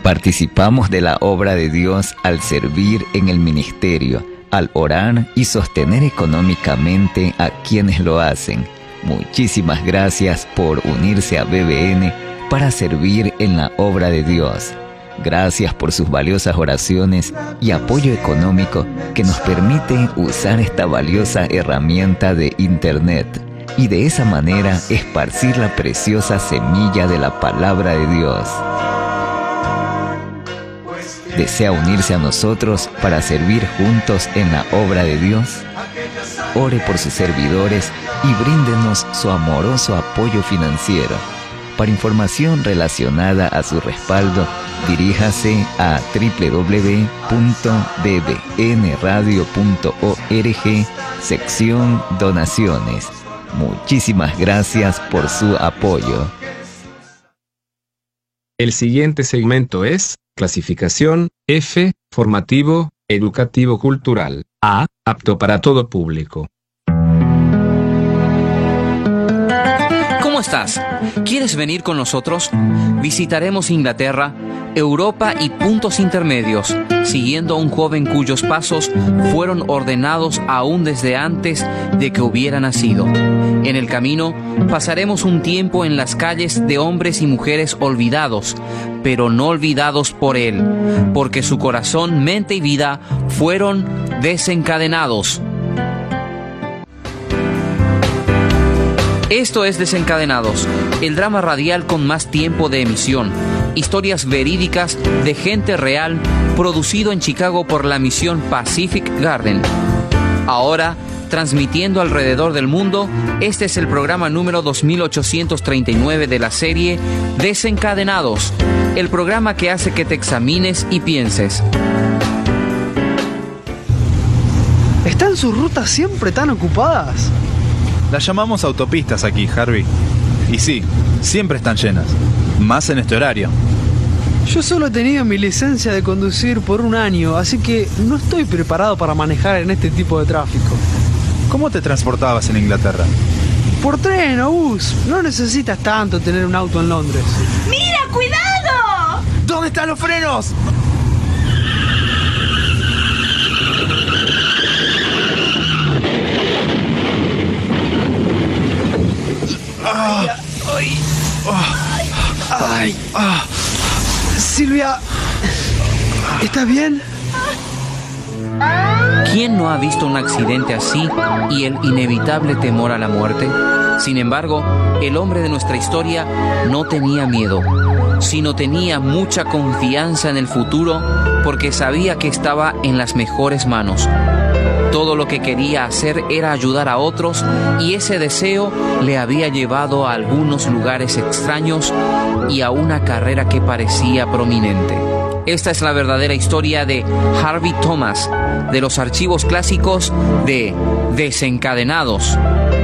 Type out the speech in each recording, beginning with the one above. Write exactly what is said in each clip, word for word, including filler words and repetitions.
Participamos de la obra de Dios al servir en el ministerio, al orar y sostener económicamente a quienes lo hacen. Muchísimas gracias por unirse a B B N para servir en la obra de Dios. Gracias por sus valiosas oraciones y apoyo económico que nos permite usar esta valiosa herramienta de Internet y de esa manera esparcir la preciosa semilla de la palabra de Dios. ¿Desea unirse a nosotros para servir juntos en la obra de Dios? Ore por sus servidores y bríndenos su amoroso apoyo financiero. Para información relacionada a su respaldo, diríjase a doble u doble u doble u punto b b n radio punto org, sección Donaciones. Muchísimas gracias por su apoyo. El siguiente segmento es clasificación F, formativo, educativo cultural. A, apto para todo público. ¿Cómo estás? ¿Quieres venir con nosotros? Visitaremos Inglaterra, Europa y puntos intermedios, siguiendo a un joven cuyos pasos fueron ordenados aún desde antes de que hubiera nacido. En el camino pasaremos un tiempo en las calles de hombres y mujeres olvidados, pero no olvidados por él, porque su corazón, mente y vida fueron desencadenados. Esto es Desencadenados, el drama radial con más tiempo de emisión. Historias verídicas de gente real, producido en Chicago por la misión Pacific Garden. Ahora, transmitiendo alrededor del mundo, este es el programa número dos mil ochocientos treinta y nueve de la serie Desencadenados, el programa que hace que te examines y pienses. ¿Están sus rutas siempre tan ocupadas? Las llamamos autopistas aquí, Harvey. Y sí, siempre están llenas. Más en este horario. Yo solo he tenido mi licencia de conducir por un año, así que no estoy preparado para manejar en este tipo de tráfico. ¿Cómo te transportabas en Inglaterra? Por tren o bus. No necesitas tanto tener un auto en Londres. ¡Mira, cuidado! ¿Dónde están los frenos? Ay, ay, ay, ay. Silvia, ¿estás bien? ¿Quién no ha visto un accidente así y el inevitable temor a la muerte? Sin embargo, el hombre de nuestra historia no tenía miedo, sino tenía mucha confianza en el futuro porque sabía que estaba en las mejores manos. Todo lo que quería hacer era ayudar a otros y ese deseo le había llevado a algunos lugares extraños y a una carrera que parecía prominente. Esta es la verdadera historia de Harvey Thomas, de los archivos clásicos de Desencadenados.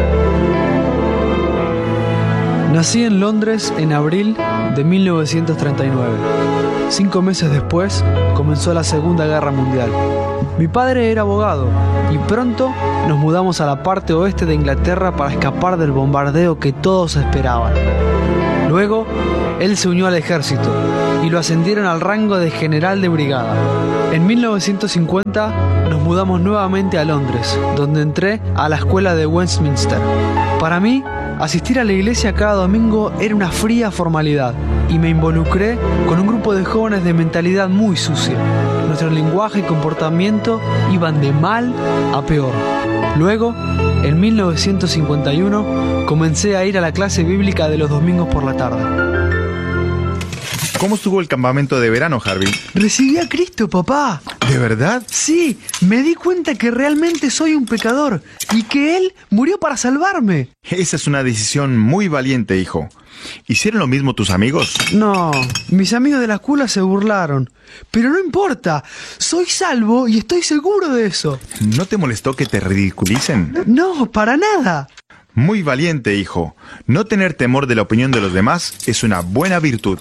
Nací en Londres en abril de mil novecientos treinta y nueve. Cinco meses después comenzó la Segunda Guerra Mundial. Mi padre era abogado y pronto nos mudamos a la parte oeste de Inglaterra para escapar del bombardeo que todos esperaban. Luego, él se unió al ejército y lo ascendieron al rango de general de brigada. En mil novecientos cincuenta nos mudamos nuevamente a Londres, donde entré a la escuela de Westminster. Para mí, asistir a la iglesia cada domingo era una fría formalidad y me involucré con un grupo de jóvenes de mentalidad muy sucia. Nuestro lenguaje y comportamiento iban de mal a peor. Luego, en mil novecientos cincuenta y uno, comencé a ir a la clase bíblica de los domingos por la tarde. ¿Cómo estuvo el campamento de verano, Harvey? Recibí a Cristo, papá. ¿De verdad? Sí, me di cuenta que realmente soy un pecador y que Él murió para salvarme. Esa es una decisión muy valiente, hijo. ¿Hicieron lo mismo tus amigos? No, mis amigos de la escuela se burlaron. Pero no importa, soy salvo y estoy seguro de eso. ¿No te molestó que te ridiculicen? No, para nada. Muy valiente, hijo. No tener temor de la opinión de los demás es una buena virtud.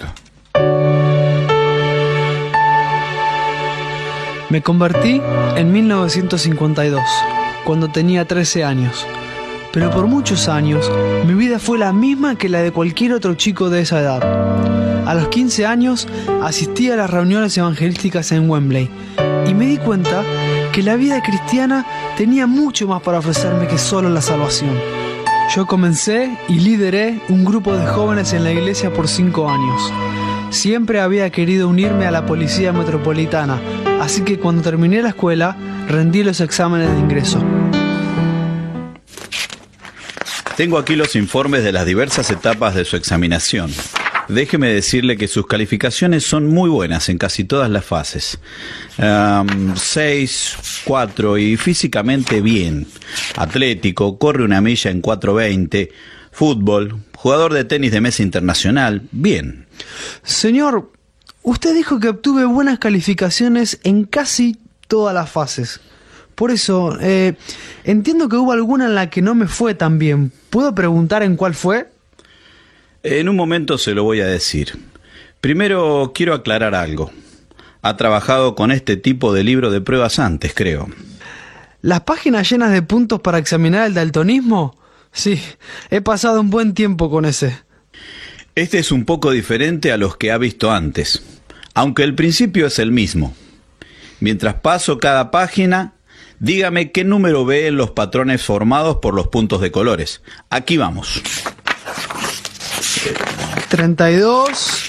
Me convertí en mil novecientos cincuenta y dos, cuando tenía trece años. Pero por muchos años, mi vida fue la misma que la de cualquier otro chico de esa edad. A los quince años asistí a las reuniones evangelísticas en Wembley y me di cuenta que la vida cristiana tenía mucho más para ofrecerme que solo la salvación. Yo comencé y lideré un grupo de jóvenes en la iglesia por cinco años. Siempre había querido unirme a la policía metropolitana, así que cuando terminé la escuela, rendí los exámenes de ingreso. Tengo aquí los informes de las diversas etapas de su examinación. Déjeme decirle que sus calificaciones son muy buenas en casi todas las fases. Um, seis, cuatro y físicamente bien. Atlético, corre una milla en cuatro veinte. Fútbol, jugador de tenis de mesa internacional, bien. Señor, usted dijo que obtuve buenas calificaciones en casi todas las fases. Por eso, eh, entiendo que hubo alguna en la que no me fue tan bien. ¿Puedo preguntar en cuál fue? En un momento se lo voy a decir. Primero quiero aclarar algo. Ha trabajado con este tipo de libro de pruebas antes, creo. ¿Las páginas llenas de puntos para examinar el daltonismo? Sí, he pasado un buen tiempo con ese. Este es un poco diferente a los que ha visto antes, aunque el principio es el mismo. Mientras paso cada página, dígame qué número ve en los patrones formados por los puntos de colores. Aquí vamos. treinta y dos,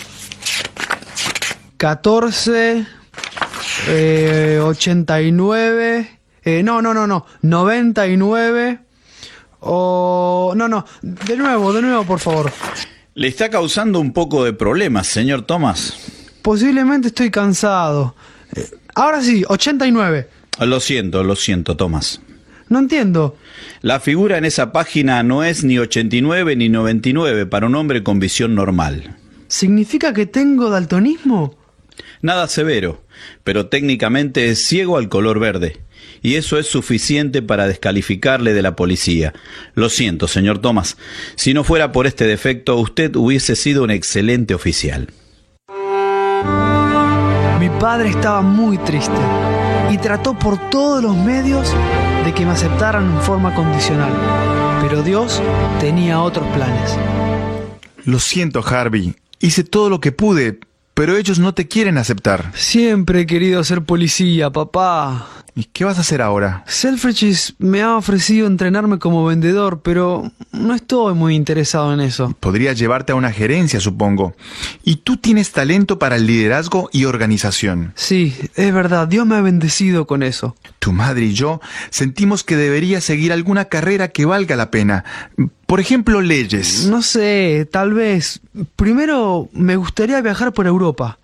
catorce, eh, ochenta y nueve, eh, no, no, no, no, noventa y nueve, o... no, no, de nuevo, de nuevo, por favor. Le está causando un poco de problemas, señor Thomas. Posiblemente estoy cansado. Eh, ahora sí, ochenta y nueve. Lo siento, lo siento, Thomas. No entiendo. La figura en esa página no es ni ochenta y nueve ni noventa y nueve para un hombre con visión normal. ¿Significa que tengo daltonismo? Nada severo, pero técnicamente es ciego al color verde. Y eso es suficiente para descalificarle de la policía. Lo siento, señor Thomas. Si no fuera por este defecto, usted hubiese sido un excelente oficial. Mi padre estaba muy triste y trató por todos los medios de que me aceptaran en forma condicional. Pero Dios tenía otros planes. Lo siento, Harvey. Hice todo lo que pude, pero ellos no te quieren aceptar. Siempre he querido ser policía, papá. ¿Y qué vas a hacer ahora? Selfridges me ha ofrecido entrenarme como vendedor, pero no estoy muy interesado en eso. Podría llevarte a una gerencia, supongo. Y tú tienes talento para el liderazgo y organización. Sí, es verdad, Dios me ha bendecido con eso. Tu madre y yo sentimos que deberías seguir alguna carrera que valga la pena. Por ejemplo, leyes. No sé, tal vez. Primero me gustaría viajar por Europa.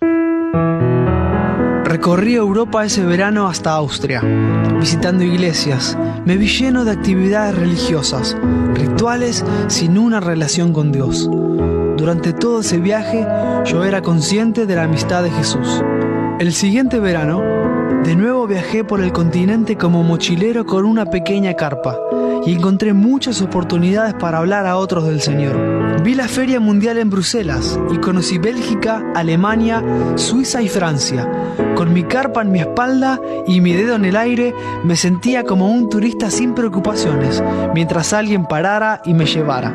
Recorrí Europa ese verano hasta Austria, visitando iglesias. Me vi lleno de actividades religiosas, rituales sin una relación con Dios. Durante todo ese viaje, yo era consciente de la amistad de Jesús. El siguiente verano, de nuevo viajé por el continente como mochilero con una pequeña carpa y encontré muchas oportunidades para hablar a otros del Señor. Vi la Feria Mundial en Bruselas y conocí Bélgica, Alemania, Suiza y Francia. Con mi carpa en mi espalda y mi dedo en el aire, me sentía como un turista sin preocupaciones, mientras alguien parara y me llevara.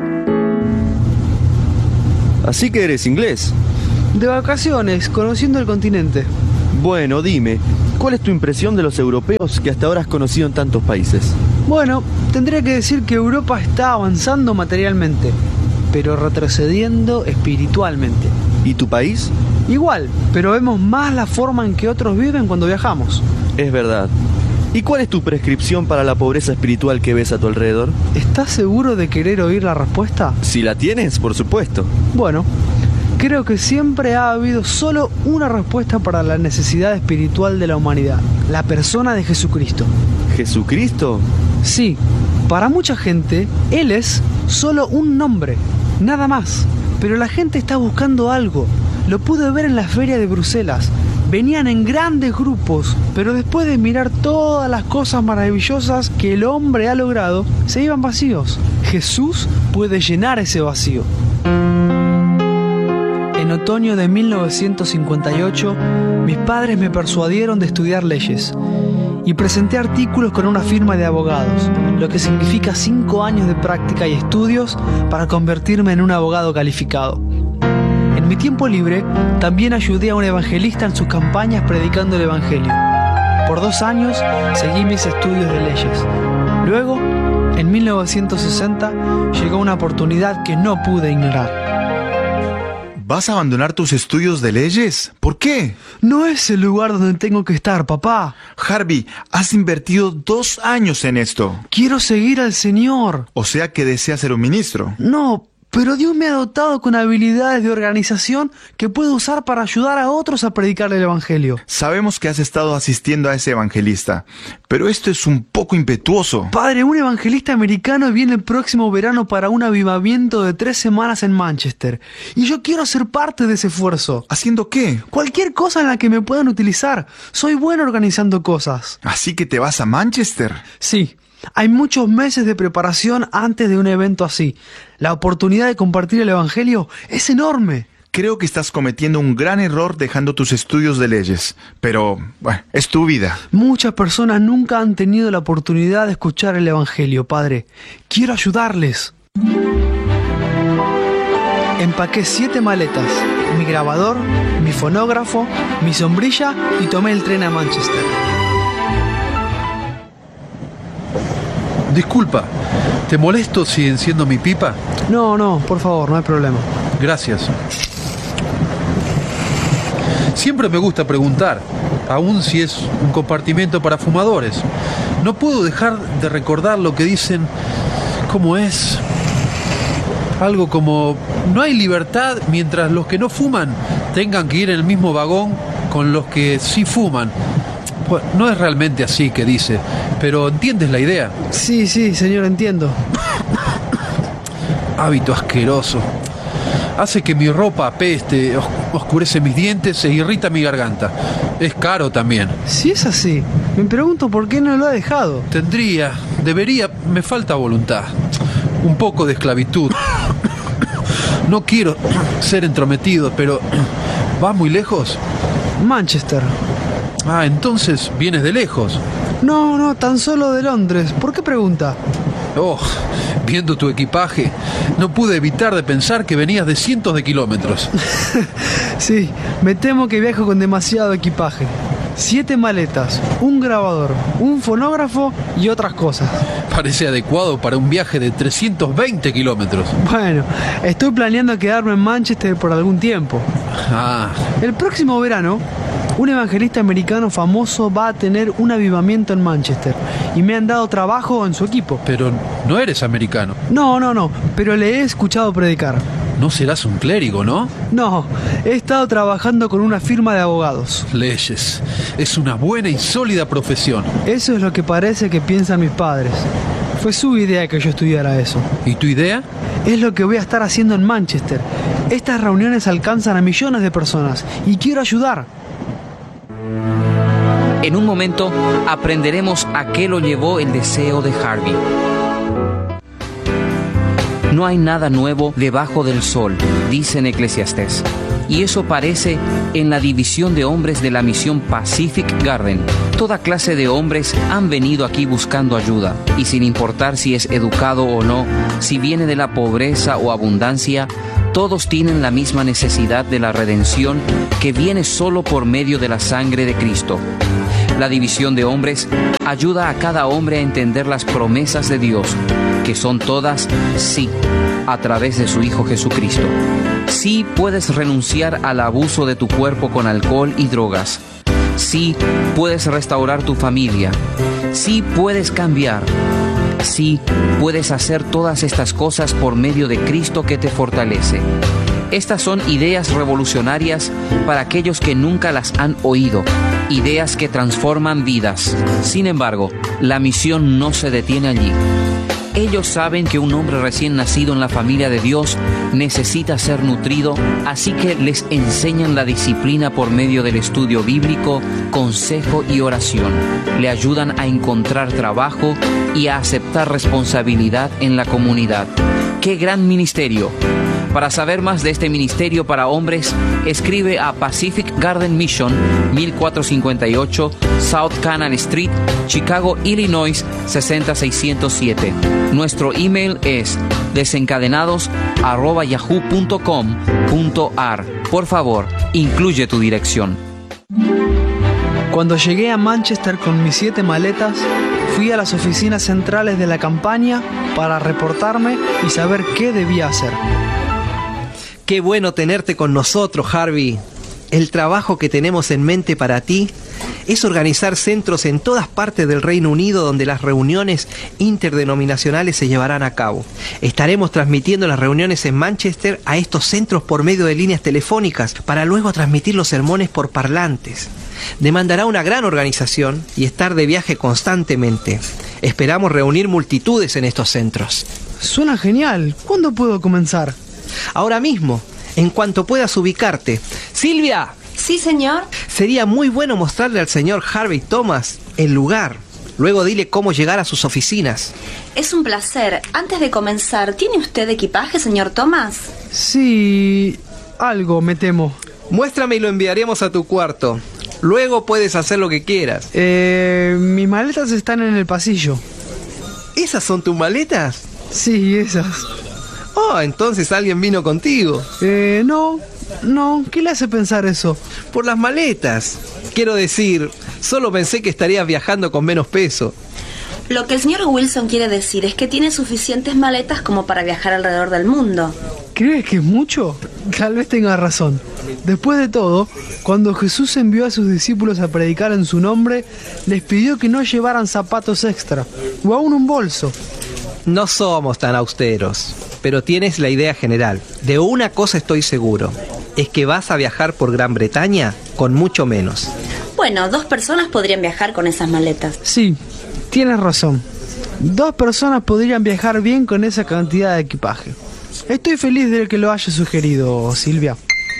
Así que eres inglés. De vacaciones, conociendo el continente. Bueno, dime, ¿cuál es tu impresión de los europeos que hasta ahora has conocido en tantos países? Bueno, tendría que decir que Europa está avanzando materialmente, pero retrocediendo espiritualmente. ¿Y tu país? Igual, pero vemos más la forma en que otros viven cuando viajamos. Es verdad. ¿Y cuál es tu prescripción para la pobreza espiritual que ves a tu alrededor? ¿Estás seguro de querer oír la respuesta? Si la tienes, por supuesto. Bueno, creo que siempre ha habido solo una respuesta para la necesidad espiritual de la humanidad: la persona de Jesucristo. ¿Jesucristo? Sí, para mucha gente, Él es solo un nombre, nada más. Pero la gente está buscando algo. Lo pude ver en la feria de Bruselas. Venían en grandes grupos, pero después de mirar todas las cosas maravillosas que el hombre ha logrado, se iban vacíos. Jesús puede llenar ese vacío. En otoño de mil novecientos cincuenta y ocho, mis padres me persuadieron de estudiar leyes y presenté artículos con una firma de abogados, lo que significa cinco años de práctica y estudios para convertirme en un abogado calificado. En En mi tiempo libre, también ayudé a un evangelista en sus campañas predicando el evangelio. Por dos años, seguí mis estudios de leyes. Luego, en mil novecientos sesenta, llegó una oportunidad que no pude ignorar. ¿Vas a abandonar tus estudios de leyes? ¿Por qué? No es el lugar donde tengo que estar, papá. Harvey, has invertido dos años en esto. Quiero seguir al Señor. O sea que deseas ser un ministro. No, pero Dios me ha dotado con habilidades de organización que puedo usar para ayudar a otros a predicar el evangelio. Sabemos que has estado asistiendo a ese evangelista, pero esto es un poco impetuoso. Padre, un evangelista americano viene el próximo verano para un avivamiento de tres semanas en Manchester. Y yo quiero ser parte de ese esfuerzo. ¿Haciendo qué? Cualquier cosa en la que me puedan utilizar. Soy bueno organizando cosas. ¿Así que te vas a Manchester? Sí. Hay muchos meses de preparación antes de un evento así. La oportunidad de compartir el evangelio es enorme. Creo que estás cometiendo un gran error dejando tus estudios de leyes, pero bueno, es tu vida. Muchas personas nunca han tenido la oportunidad de escuchar el evangelio, Padre. Quiero ayudarles. Empaqué siete maletas, mi grabador, mi fonógrafo, mi sombrilla y tomé el tren a Manchester. Disculpa, ¿te molesto si enciendo mi pipa? No, no, por favor, no hay problema. Gracias. Siempre me gusta preguntar, aun si es un compartimento para fumadores. No puedo dejar de recordar lo que dicen, ¿cómo es? Algo como, no hay libertad mientras los que no fuman tengan que ir en el mismo vagón con los que sí fuman. Pues no es realmente así que dice, pero ¿entiendes la idea? Sí, sí, señor, entiendo. Hábito asqueroso. Hace que mi ropa apeste, os- oscurece mis dientes e irrita mi garganta. Es caro también. Si es así, me pregunto por qué no lo ha dejado. Tendría, debería, me falta voluntad. Un poco de esclavitud. No quiero ser entrometido, pero ¿vas muy lejos? Manchester. Ah, entonces vienes de lejos. No, no, tan solo de Londres. ¿Por qué pregunta? Oh, viendo tu equipaje, no pude evitar de pensar que venías de cientos de kilómetros. Sí, me temo que viajo con demasiado equipaje. Siete maletas, un grabador, un fonógrafo y otras cosas. Parece adecuado para un viaje de trescientos veinte kilómetros. Bueno, estoy planeando quedarme en Manchester por algún tiempo. Ah, El próximo verano, un evangelista americano famoso va a tener un avivamiento en Manchester y me han dado trabajo en su equipo. pero no eres americano. No, no, no, pero le he escuchado predicar. No serás un clérigo, ¿no? No, he estado trabajando con una firma de abogados. Leyes. Es una buena y sólida profesión. Eso es lo que parece que piensan mis padres. Fue su idea que yo estudiara eso. ¿Y tu idea? Es lo que voy a estar haciendo en Manchester. Estas reuniones alcanzan a millones de personas y quiero ayudar. En un momento aprenderemos a qué lo llevó el deseo de Harvey. No hay nada nuevo debajo del sol, dice en Eclesiastés. Y eso parece en la división de hombres de la misión Pacific Garden. Toda clase de hombres han venido aquí buscando ayuda, y sin importar si es educado o no, si viene de la pobreza o abundancia, todos tienen la misma necesidad de la redención que viene solo por medio de la sangre de Cristo. La división de hombres ayuda a cada hombre a entender las promesas de Dios, que son todas sí, a través de su Hijo Jesucristo. Sí puedes renunciar al abuso de tu cuerpo con alcohol y drogas. Sí puedes restaurar tu familia. Sí puedes cambiar. Sí puedes hacer todas estas cosas por medio de Cristo que te fortalece. Estas son ideas revolucionarias para aquellos que nunca las han oído, ideas que transforman vidas. Sin embargo, la misión no se detiene allí. Ellos saben que un hombre recién nacido en la familia de Dios necesita ser nutrido, así que les enseñan la disciplina por medio del estudio bíblico, consejo y oración. Le ayudan a encontrar trabajo y a aceptar responsabilidad en la comunidad. ¡Qué gran ministerio! Para saber más de este ministerio para hombres, escribe a Pacific Garden Mission, mil cuatrocientos cincuenta y ocho South Canal Street, Chicago, Illinois, seis cero seiscientos siete. Nuestro email es desencadenados arroba yahoo punto com punto ar. Por favor, incluye tu dirección. Cuando llegué a Manchester con mis siete maletas, fui a las oficinas centrales de la campaña para reportarme y saber qué debía hacer. Qué bueno tenerte con nosotros, Harvey. El trabajo que tenemos en mente para ti es organizar centros en todas partes del Reino Unido donde las reuniones interdenominacionales se llevarán a cabo. Estaremos transmitiendo las reuniones en Manchester a estos centros por medio de líneas telefónicas para luego transmitir los sermones por parlantes. Demandará una gran organización y estar de viaje constantemente. Esperamos reunir multitudes en estos centros. Suena genial. ¿Cuándo puedo comenzar? Ahora mismo, en cuanto puedas ubicarte. ¡Silvia! Sí, señor. Sería muy bueno mostrarle al señor Harvey Thomas el lugar. Luego dile cómo llegar a sus oficinas. Es un placer. Antes de comenzar, ¿tiene usted equipaje, señor Thomas? Sí, algo, me temo. Muéstrame y lo enviaremos a tu cuarto. Luego puedes hacer lo que quieras. Eh, mis maletas están en el pasillo. ¿Esas son tus maletas? Sí, esas. Oh, entonces alguien vino contigo. Eh, no, no, ¿qué le hace pensar eso? Por las maletas. Quiero decir, solo pensé que estarías viajando con menos peso. Lo que el señor Wilson quiere decir es que tiene suficientes maletas como para viajar alrededor del mundo. ¿Crees que es mucho? Tal vez tenga razón. Después de todo, cuando Jesús envió a sus discípulos a predicar en su nombre, les pidió que no llevaran zapatos extra, o aún un bolso. No somos tan austeros, pero tienes la idea general. De una cosa estoy seguro, es que vas a viajar por Gran Bretaña con mucho menos. Bueno, dos personas podrían viajar con esas maletas. Sí, tienes razón. Dos personas podrían viajar bien con esa cantidad de equipaje. Estoy feliz de que lo haya sugerido, Silvia.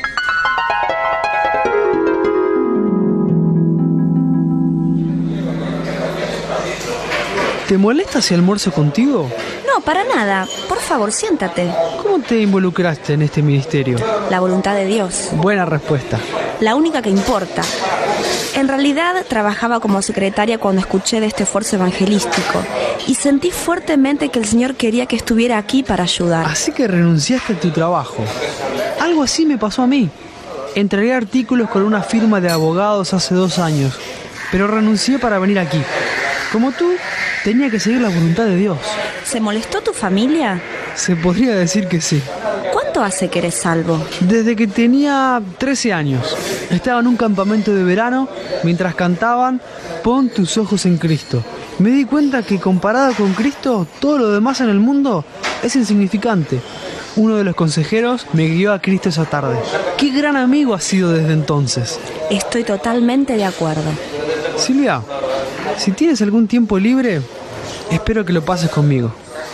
¿Te molesta si almuerzo contigo? No, para nada. Por favor, siéntate. ¿Cómo te involucraste en este ministerio? La voluntad de Dios. Buena respuesta. La única que importa. En realidad, trabajaba como secretaria cuando escuché de este esfuerzo evangelístico y sentí fuertemente que el Señor quería que estuviera aquí para ayudar. Así que renunciaste a tu trabajo. Algo así me pasó a mí. Entregué artículos con una firma de abogados hace dos años, pero renuncié para venir aquí. Como tú, tenía que seguir la voluntad de Dios. ¿Se molestó tu familia? Se podría decir que sí. ¿Cuánto hace que eres salvo? Desde que tenía trece años. Estaba en un campamento de verano mientras cantaban Pon tus ojos en Cristo. Me di cuenta que comparado con Cristo, todo lo demás en el mundo es insignificante. Uno de los consejeros me guió a Cristo esa tarde. ¡Qué gran amigo has sido desde entonces! Estoy totalmente de acuerdo. Silvia, si tienes algún tiempo libre, espero que lo pases conmigo.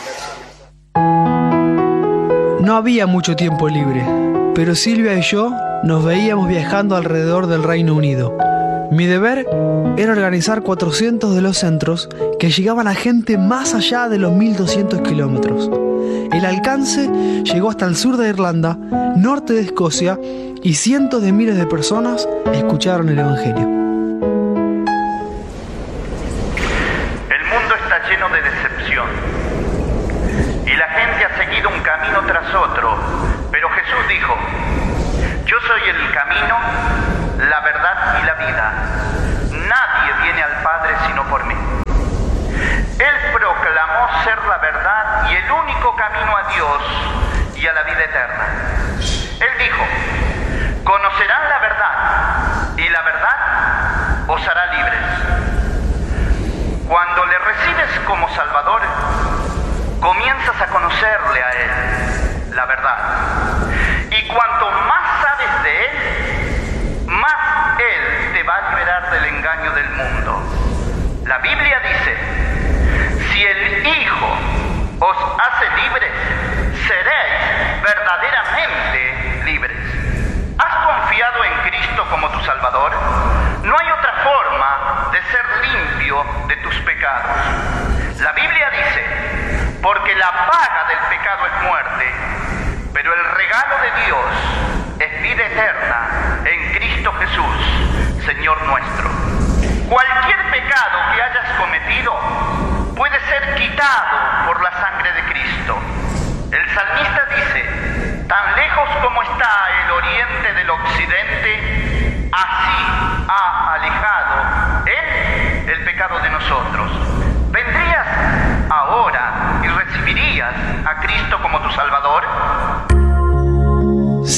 No había mucho tiempo libre, pero Silvia y yo nos veíamos viajando alrededor del Reino Unido. Mi deber era organizar cuatrocientos de los centros que llegaban a gente más allá de los mil doscientos kilómetros. El alcance llegó hasta el sur de Irlanda, norte de Escocia, y cientos de miles de personas escucharon el Evangelio. El mundo está lleno de decepción y la gente ha seguido un camino tras otro, pero Jesús dijo: yo soy el camino, la verdad y la vida. Nadie viene al Padre sino por mí. Él proclamó ser la verdad y el único camino a Dios y a la vida eterna. Él dijo: conocerán la verdad y la verdad os hará libres. Cuando le recibes como Salvador, comienzas a conocerle a Él, la verdad. Y cuanto más sabes de Él, más Él te va a liberar del engaño del mundo. La Biblia dice: si el Hijo os hace libres, seréis verdaderamente libres. ¿Has confiado en Cristo como tu Salvador? No hay otra forma de ser limpio de tus pecados. La Biblia dice: porque la paga del pecado es muerte, pero el regalo de Dios es vida eterna en Cristo Jesús, Señor nuestro. Cualquier pecado que hayas cometido puede ser quitado por la sangre de Cristo. El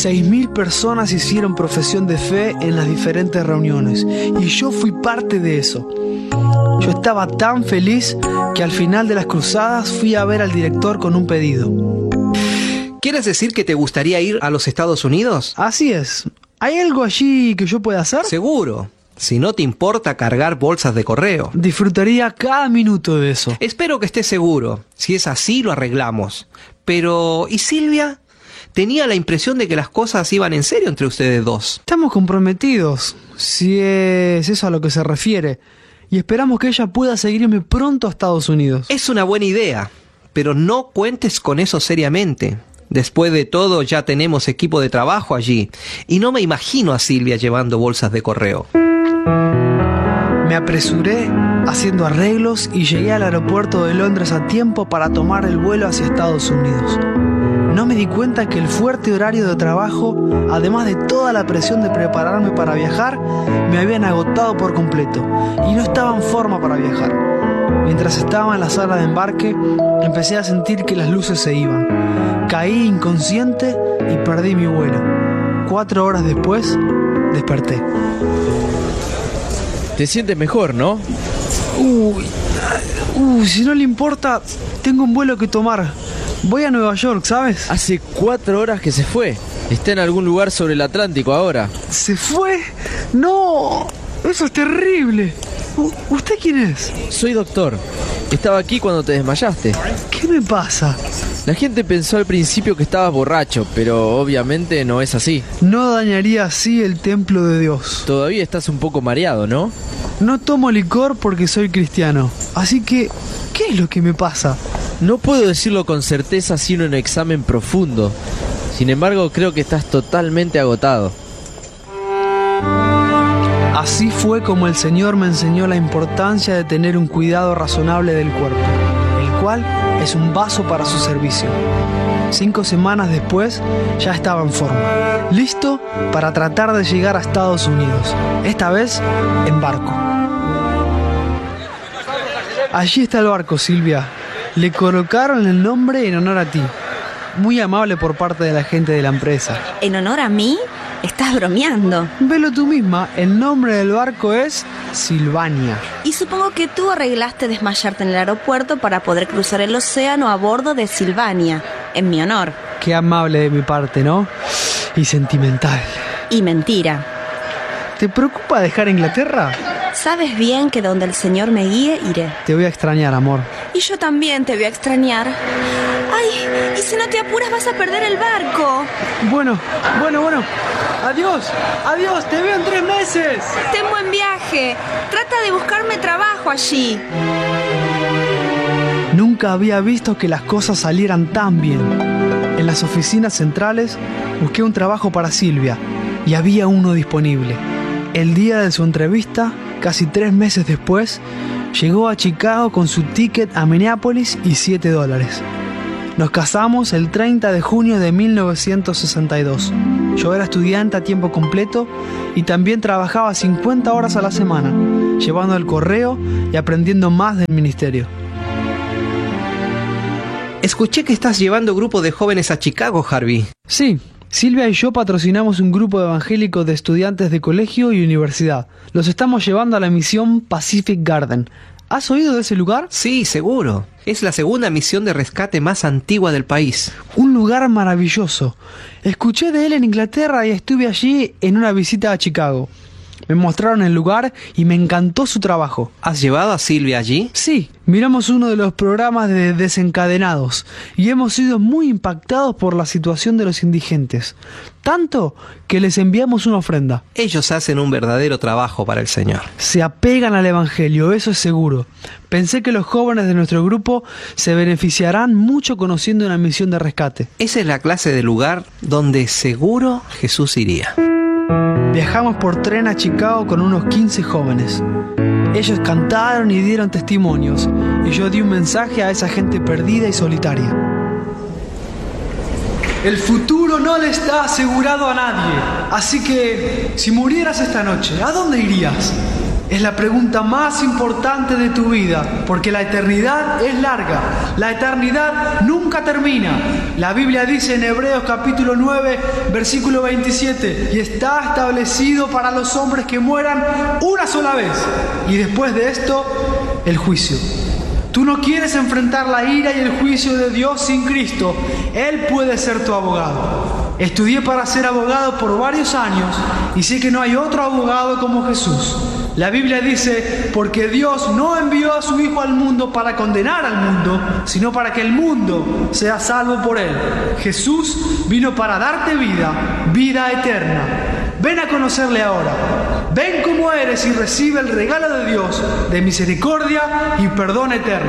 seis mil personas hicieron profesión de fe en las diferentes reuniones y yo fui parte de eso. Yo estaba tan feliz que al final de las cruzadas fui a ver al director con un pedido. ¿Quieres decir que te gustaría ir a los Estados Unidos? Así es. ¿Hay algo allí que yo pueda hacer? Seguro. Si no te importa cargar bolsas de correo. Disfrutaría cada minuto de eso. Espero que estés seguro. Si es así, lo arreglamos. Pero, ¿y Silvia? Tenía la impresión de que las cosas iban en serio entre ustedes dos. Estamos comprometidos, si es eso a lo que se refiere. Y esperamos que ella pueda seguirme pronto a Estados Unidos. Es una buena idea, pero no cuentes con eso seriamente. Después de todo, ya tenemos equipo de trabajo allí. Y no me imagino a Silvia llevando bolsas de correo. Me apresuré haciendo arreglos y llegué al aeropuerto de Londres a tiempo para tomar el vuelo hacia Estados Unidos. No me di cuenta que el fuerte horario de trabajo, además de toda la presión de prepararme para viajar, me habían agotado por completo y no estaba en forma para viajar. Mientras estaba en la sala de embarque, empecé a sentir que las luces se iban. Caí inconsciente y perdí mi vuelo. Cuatro horas después, desperté. Te sientes mejor, ¿no? Uy, uy, si no le importa, tengo un vuelo que tomar. Voy a Nueva York, ¿sabes? Hace cuatro horas que se fue. Está en algún lugar sobre el Atlántico ahora. ¿Se fue? ¡No! Eso es terrible. U- ¿Usted quién es? Soy doctor. Estaba aquí cuando te desmayaste. ¿Qué me pasa? La gente pensó al principio que estabas borracho, pero obviamente no es así. No dañaría así el templo de Dios. Todavía estás un poco mareado, ¿no? No tomo licor porque soy cristiano. Así que, ¿qué es lo que me pasa? No puedo decirlo con certeza sin un examen profundo. Sin embargo, creo que estás totalmente agotado. Así fue como el Señor me enseñó la importancia de tener un cuidado razonable del cuerpo, el cual es un vaso para su servicio. Cinco semanas después ya estaba en forma, listo para tratar de llegar a Estados Unidos, esta vez en barco. Allí está el barco, Silvia. Le colocaron el nombre en honor a ti. Muy amable por parte de la gente de la empresa. ¿En honor a mí? Estás bromeando. Velo tú misma, el nombre del barco es Silvania. Y supongo que tú arreglaste desmayarte en el aeropuerto para poder cruzar el océano a bordo de Silvania, en mi honor. Qué amable de mi parte, ¿no? Y sentimental. Y mentira. ¿Te preocupa dejar Inglaterra? Sabes bien que donde el Señor me guíe, iré. Te voy a extrañar, amor. Y yo también te voy a extrañar. ¡Ay! Y si no te apuras vas a perder el barco. Bueno, bueno, bueno. Adiós, adiós, te veo en tres meses. Ten buen viaje. Trata de buscarme trabajo allí. Nunca había visto que las cosas salieran tan bien. En las oficinas centrales busqué un trabajo para Silvia y había uno disponible. El día de su entrevista, casi tres meses después, llegó a Chicago con su ticket a Minneapolis y siete dólares. Nos casamos el treinta de junio de mil novecientos sesenta y dos. Yo era estudiante a tiempo completo y también trabajaba cincuenta horas a la semana, llevando el correo y aprendiendo más del ministerio. Escuché que estás llevando grupo de jóvenes a Chicago, Harvey. Sí, Silvia y yo patrocinamos un grupo evangélico de estudiantes de colegio y universidad. Los estamos llevando a la misión Pacific Garden. ¿Has oído de ese lugar? Sí, seguro. Es la segunda misión de rescate más antigua del país. Un lugar maravilloso. Escuché de él en Inglaterra y estuve allí en una visita a Chicago. Me mostraron el lugar y me encantó su trabajo. ¿Has llevado a Silvia allí? Sí, miramos uno de los programas de Desencadenados y hemos sido muy impactados por la situación de los indigentes. Tanto que les enviamos una ofrenda. Ellos hacen un verdadero trabajo para el Señor. Se apegan al Evangelio, eso es seguro. Pensé que los jóvenes de nuestro grupo se beneficiarán mucho conociendo una misión de rescate. Esa es la clase de lugar donde seguro Jesús iría. Viajamos por tren a Chicago con unos quince jóvenes. Ellos cantaron y dieron testimonios, y yo di un mensaje a esa gente perdida y solitaria. El futuro no le está asegurado a nadie, así que si murieras esta noche, ¿a dónde irías? Es la pregunta más importante de tu vida, porque la eternidad es larga. La eternidad nunca termina. La Biblia dice en Hebreos capítulo nueve, versículo veintisiete, y está establecido para los hombres que mueran una sola vez, y después de esto, el juicio. Tú no quieres enfrentar la ira y el juicio de Dios sin Cristo. Él puede ser tu abogado. Estudié para ser abogado por varios años y sé que no hay otro abogado como Jesús. La Biblia dice, porque Dios no envió a su Hijo al mundo para condenar al mundo, sino para que el mundo sea salvo por él. Jesús vino para darte vida, vida eterna. Ven a conocerle ahora. Ven como eres y recibe el regalo de Dios, de misericordia y perdón eterno.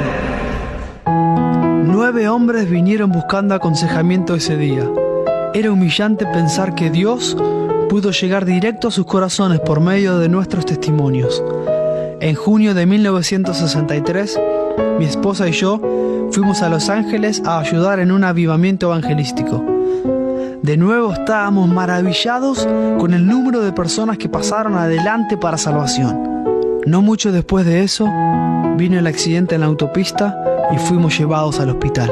Nueve hombres vinieron buscando aconsejamiento ese día. Era humillante pensar que Dios pudo llegar directo a sus corazones por medio de nuestros testimonios. En junio de mil novecientos sesenta y tres, mi esposa y yo fuimos a Los Ángeles a ayudar en un avivamiento evangelístico. De nuevo estábamos maravillados con el número de personas que pasaron adelante para salvación. No mucho después de eso, vino el accidente en la autopista y fuimos llevados al hospital.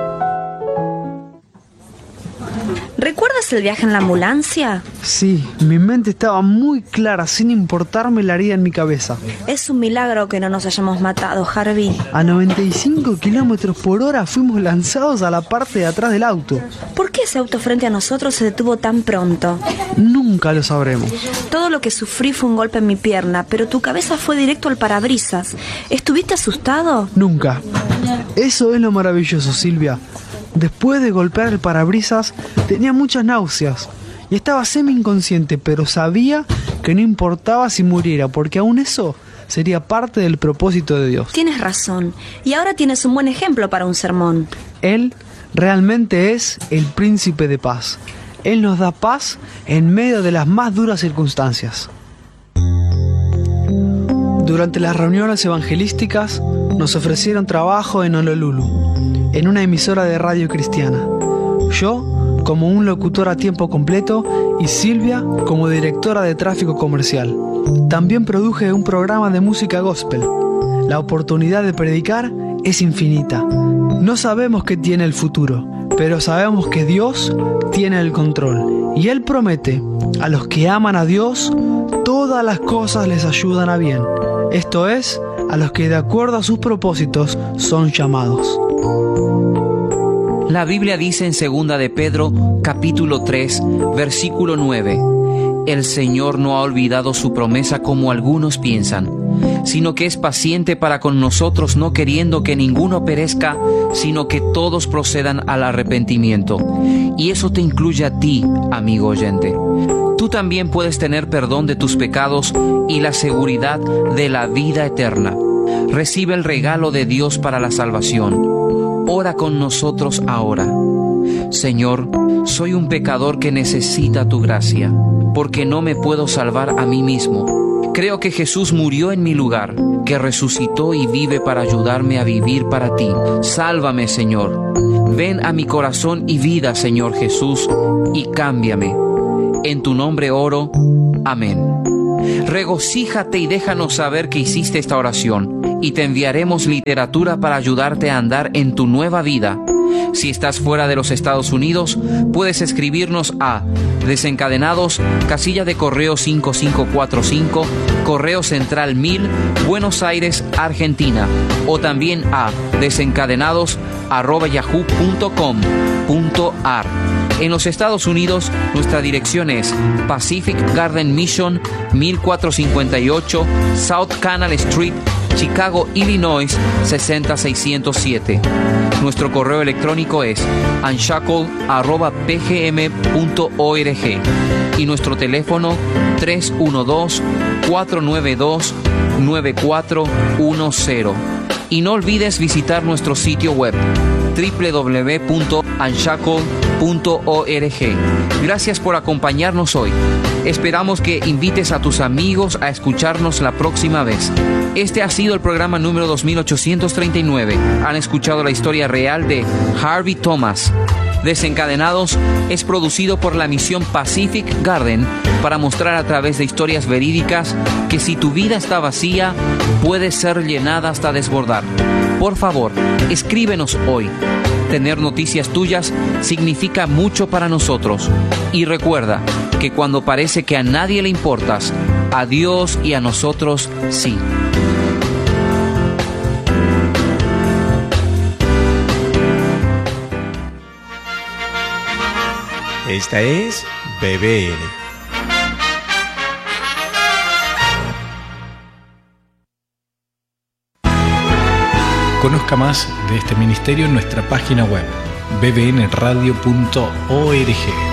¿Recuerdas el viaje en la ambulancia? Sí, mi mente estaba muy clara, sin importarme la herida en mi cabeza. Es un milagro que no nos hayamos matado, Harvey. A noventa y cinco kilómetros por hora fuimos lanzados a la parte de atrás del auto. ¿Por qué ese auto frente a nosotros se detuvo tan pronto? Nunca lo sabremos. Todo lo que sufrí fue un golpe en mi pierna, pero tu cabeza fue directo al parabrisas. ¿Estuviste asustado? Nunca. Eso es lo maravilloso, Silvia. Después de golpear el parabrisas, tenía muchas náuseas y estaba semi-inconsciente, pero sabía que no importaba si muriera, porque aún eso sería parte del propósito de Dios. Tienes razón, y ahora tienes un buen ejemplo para un sermón. Él realmente es el príncipe de paz. Él nos da paz en medio de las más duras circunstancias. Durante las reuniones evangelísticas, nos ofrecieron trabajo en Honolulu, en una emisora de radio cristiana. Yo, como un locutor a tiempo completo, y Silvia, como directora de tráfico comercial. También produje un programa de música gospel. La oportunidad de predicar es infinita. No sabemos qué tiene el futuro, pero sabemos que Dios tiene el control. Y Él promete, a los que aman a Dios, todas las cosas les ayudan a bien. Esto es, a los que de acuerdo a sus propósitos son llamados. La Biblia dice en segunda de Pedro, capítulo tres, versículo nueve, el Señor no ha olvidado su promesa como algunos piensan, sino que es paciente para con nosotros, no queriendo que ninguno perezca, sino que todos procedan al arrepentimiento. Y eso te incluye a ti, amigo oyente. Tú también puedes tener perdón de tus pecados y la seguridad de la vida eterna. Recibe el regalo de Dios para la salvación. Ora con nosotros ahora. Señor, soy un pecador que necesita tu gracia, porque no me puedo salvar a mí mismo. Creo que Jesús murió en mi lugar, que resucitó y vive para ayudarme a vivir para ti. Sálvame, Señor. Ven a mi corazón y vida, Señor Jesús, y cámbiame. En tu nombre oro. Amén. Regocíjate y déjanos saber que hiciste esta oración, y te enviaremos literatura para ayudarte a andar en tu nueva vida. Si estás fuera de los Estados Unidos, puedes escribirnos a Desencadenados, casilla de correo cinco cinco cuatro cinco, Correo Central mil, Buenos Aires, Argentina, o también a desencadenados arroba yahoo punto com punto ar. En los Estados Unidos, nuestra dirección es Pacific Garden Mission, mil cuatrocientos cincuenta y ocho South Canal Street, Chicago, Illinois, seis cero seis cero siete. Nuestro correo electrónico es unshackled arroba p g m punto org y nuestro teléfono tres uno dos, cuatro nueve dos, nueve cuatro uno cero. Y no olvides visitar nuestro sitio web doble u doble u doble u punto unshackled punto org. Gracias por acompañarnos hoy. Esperamos que invites a tus amigos a escucharnos la próxima vez. Este ha sido el programa número dos mil ochocientos treinta y nueve. Han escuchado la historia real de Harvey Thomas. Desencadenados es producido por la misión Pacific Garden para mostrar a través de historias verídicas que si tu vida está vacía, puede ser llenada hasta desbordar. Por favor, escríbenos hoy. Tener noticias tuyas significa mucho para nosotros. Y recuerda que cuando parece que a nadie le importas, a Dios y a nosotros sí. Esta es B B N. Conozca más de este ministerio en nuestra página web b b n radio punto org.